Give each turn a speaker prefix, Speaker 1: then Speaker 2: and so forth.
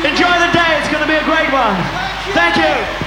Speaker 1: Enjoy the day, it's going to be a great one. Thank you.